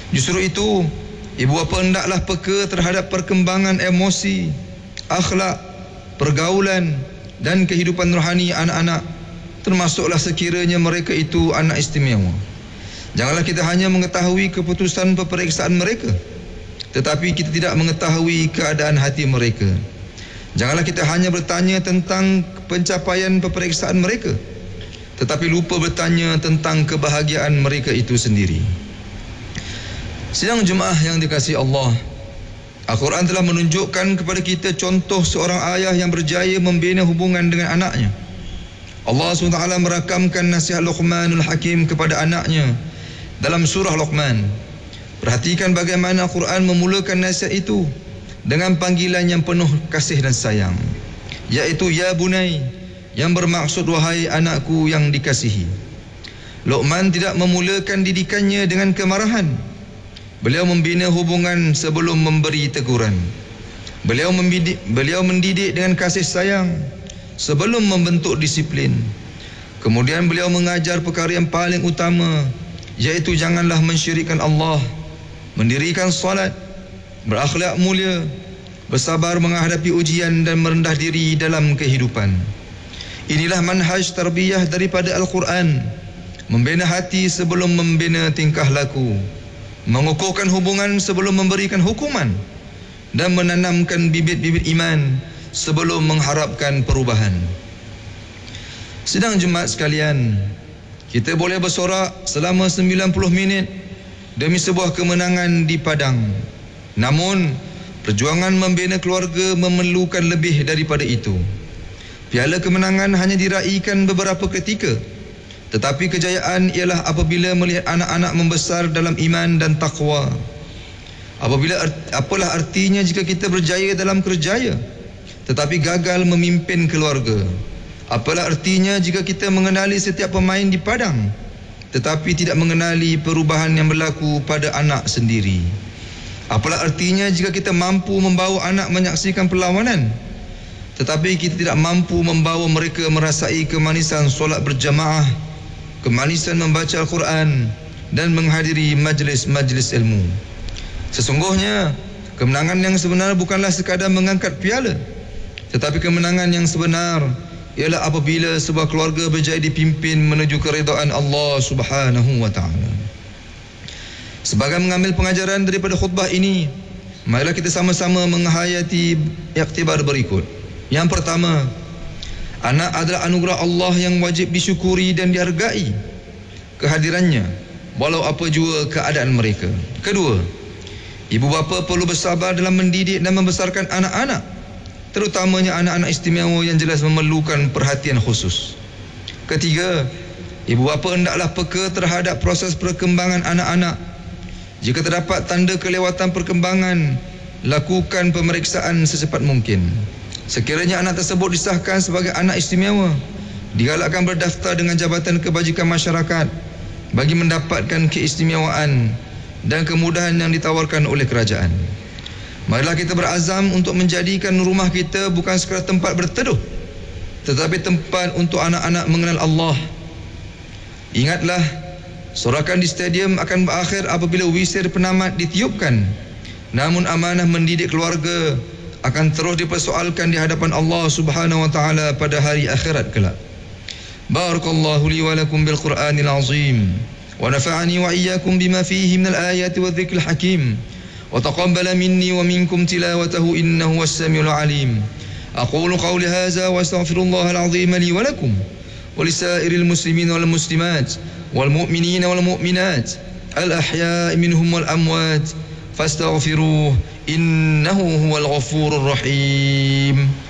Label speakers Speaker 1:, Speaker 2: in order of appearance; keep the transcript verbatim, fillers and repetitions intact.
Speaker 1: Justru itu, ibu bapa hendaklah peka terhadap perkembangan emosi, akhlak, pergaulan dan kehidupan rohani anak-anak, termasuklah sekiranya mereka itu anak istimewa. Janganlah kita hanya mengetahui keputusan peperiksaan mereka, tetapi kita tidak mengetahui keadaan hati mereka. Janganlah kita hanya bertanya tentang pencapaian peperiksaan mereka, tetapi lupa bertanya tentang kebahagiaan mereka itu sendiri. Sidang jemaah yang dikasihi Allah, Al-Quran telah menunjukkan kepada kita contoh seorang ayah yang berjaya membina hubungan dengan anaknya. Allah subhanahu wa taala merakamkan nasihat Luqmanul Hakim kepada anaknya dalam surah Luqman. Perhatikan bagaimana Al-Quran memulakan nasihat itu dengan panggilan yang penuh kasih dan sayang, yaitu ya bunai, yang bermaksud wahai anakku yang dikasihi. Luqman tidak memulakan didikannya dengan kemarahan. Beliau membina hubungan sebelum memberi teguran. Beliau mendidik, beliau mendidik dengan kasih sayang sebelum membentuk disiplin. Kemudian beliau mengajar perkara yang paling utama, yaitu janganlah mensyirikkan Allah, mendirikan salat, berakhlak mulia, bersabar menghadapi ujian dan merendah diri dalam kehidupan. Inilah manhaj tarbiyah daripada Al-Quran, membina hati sebelum membina tingkah laku, mengukuhkan hubungan sebelum memberikan hukuman, dan menanamkan bibit-bibit iman sebelum mengharapkan perubahan. Sidang jemaat sekalian, kita boleh bersorak selama sembilan puluh minit demi sebuah kemenangan di padang. Namun, perjuangan membina keluarga memerlukan lebih daripada itu. Piala kemenangan hanya diraikan beberapa ketika, tetapi kejayaan ialah apabila melihat anak-anak membesar dalam iman dan taqwa. Apabila apalah artinya jika kita berjaya dalam kerjaya tetapi gagal memimpin keluarga? Apalah artinya jika kita mengenali setiap pemain di padang tetapi tidak mengenali perubahan yang berlaku pada anak sendiri? Apalah artinya jika kita mampu membawa anak menyaksikan perlawanan tetapi kita tidak mampu membawa mereka merasai kemanisan solat berjamaah, kemanisan membaca Al-Quran dan menghadiri majlis-majlis ilmu? Sesungguhnya kemenangan yang sebenar bukanlah sekadar mengangkat piala, tetapi kemenangan yang sebenar ialah apabila sebuah keluarga berjaya dipimpin menuju keridaan Allah Subhanahu wa taala. Sebagai mengambil pengajaran daripada khutbah ini, marilah kita sama-sama menghayati iktibar berikut. Yang pertama, anak adalah anugerah Allah yang wajib disyukuri dan dihargai kehadirannya, walau apa jua keadaan mereka. Kedua, ibu bapa perlu bersabar dalam mendidik dan membesarkan anak-anak, terutamanya anak-anak istimewa yang jelas memerlukan perhatian khusus. Ketiga, ibu bapa hendaklah peka terhadap proses perkembangan anak-anak. Jika terdapat tanda kelewatan perkembangan, lakukan pemeriksaan secepat mungkin. Sekiranya anak tersebut disahkan sebagai anak istimewa, digalakkan berdaftar dengan Jabatan Kebajikan Masyarakat bagi mendapatkan keistimewaan dan kemudahan yang ditawarkan oleh kerajaan. Marilah kita berazam untuk menjadikan rumah kita bukan sekadar tempat berteduh, tetapi tempat untuk anak-anak mengenal Allah. Ingatlah, sorakan di stadium akan berakhir apabila wisir penamat ditiupkan. Namun amanah mendidik keluarga akan terus dipersoalkan di hadapan Allah Subhanahu wa taala pada hari akhirat kelak. Barakallahu li wa lakum bil Qur'anil azim wa nafa'ani wa iyyakum bima fihi minal ayati wadh-dhikril hakim wa taqabbala minni wa minkum tilawatahu innahu was-sami'ul 'alim. Aqulu qawli hadza wa astaghfirullahal azim li wa lakum wa lisairil muslimin wal muslimat wal mu'minina wal mu'minat al ahya'i minhum wal amwat fastaghfiruhu innahu huwal ghafurur rahim.